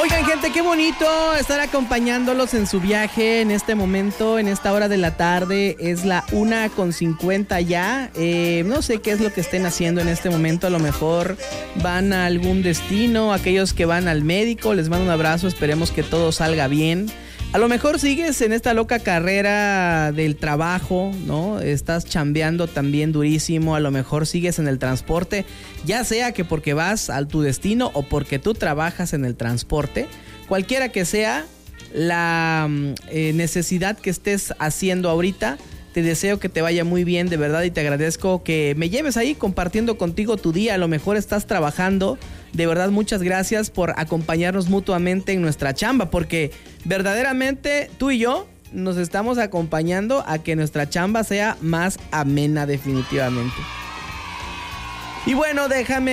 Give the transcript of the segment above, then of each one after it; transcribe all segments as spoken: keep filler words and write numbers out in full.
Oigan, gente, qué bonito estar acompañándolos en su viaje en este momento, en esta hora de la tarde. Es la una con cincuenta ya. Eh, no sé qué es lo que estén haciendo en este momento. A lo mejor van a algún destino. Aquellos que van al médico, les mando un abrazo. Esperemos que todo salga bien. A lo mejor sigues en esta loca carrera del trabajo, ¿no? Estás chambeando también durísimo. A lo mejor sigues en el transporte, ya sea que porque vas a tu destino o porque tú trabajas en el transporte. Cualquiera que sea la eh, necesidad que estés haciendo ahorita, te deseo que te vaya muy bien, de verdad, y te agradezco que me lleves ahí compartiendo contigo tu día. A lo mejor estás trabajando. De verdad, muchas gracias por acompañarnos mutuamente en nuestra chamba, porque verdaderamente tú y yo nos estamos acompañando a que nuestra chamba sea más amena, definitivamente. Y bueno, déjame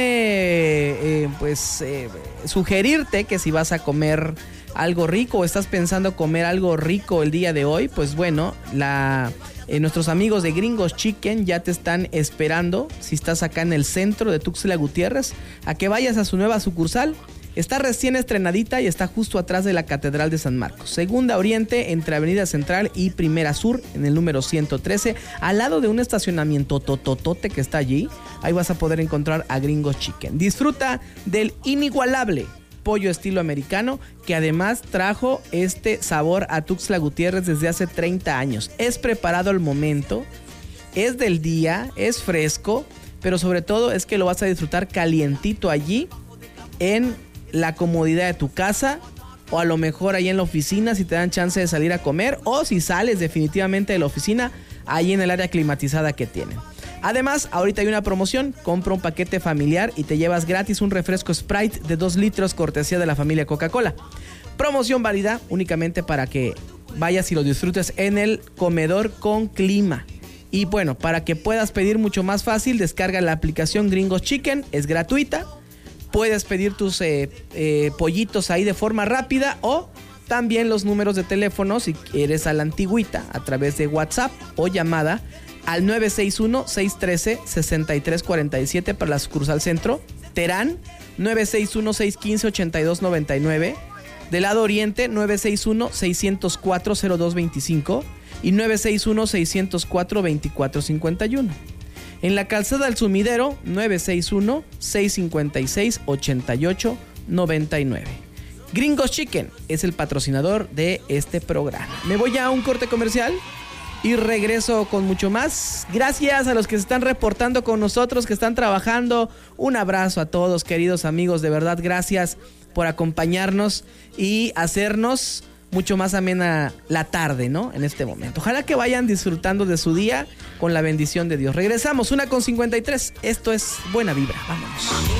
eh, pues eh, sugerirte que si vas a comer algo rico o estás pensando comer algo rico el día de hoy, pues bueno, la... Eh, nuestros amigos de Gringos Chicken ya te están esperando, si estás acá en el centro de Tuxtla Gutiérrez, a que vayas a su nueva sucursal. Está recién estrenadita y está justo atrás de la Catedral de San Marcos. Segunda Oriente, entre Avenida Central y Primera Sur, en el número ciento trece, al lado de un estacionamiento tototote que está allí. Ahí vas a poder encontrar a Gringos Chicken. Disfruta del inigualable pollo estilo americano, que además trajo este sabor a Tuxtla Gutiérrez desde hace treinta años. Es preparado al momento, es del día, es fresco, pero sobre todo es que lo vas a disfrutar calientito allí en la comodidad de tu casa, o a lo mejor ahí en la oficina si te dan chance de salir a comer, o si sales definitivamente de la oficina, ahí en el área climatizada que tienen. Además, ahorita hay una promoción, compra un paquete familiar y te llevas gratis un refresco Sprite de dos litros cortesía de la familia Coca-Cola. Promoción válida únicamente para que vayas y lo disfrutes en el comedor con clima. Y bueno, para que puedas pedir mucho más fácil, descarga la aplicación Gringos Chicken, es gratuita. Puedes pedir tus eh, eh, pollitos ahí de forma rápida, o también los números de teléfono si quieres a la antigüita a través de WhatsApp o llamada al nueve seis uno, seis uno tres, seis tres cuatro siete para la sucursal centro. Terán, nueve seis uno, seis uno cinco, ocho dos nueve nueve. Del lado oriente, nueve seis uno, seis cero cuatro, cero dos dos cinco y nueve seis uno, seis cero cuatro, dos cuatro cinco uno. En la calzada del Sumidero, nueve seis uno, seis cinco seis, ocho ocho nueve nueve. Gringos Chicken es el patrocinador de este programa. Me voy a un corte comercial y regreso con mucho más. Gracias a los que se están reportando con nosotros, que están trabajando. Un abrazo a todos, queridos amigos. De verdad, gracias por acompañarnos y hacernos mucho más amena la tarde, ¿no? En este momento. Ojalá que vayan disfrutando de su día con la bendición de Dios. Regresamos, una con cincuenta y tres. Esto es Buena Vibra. Vámonos.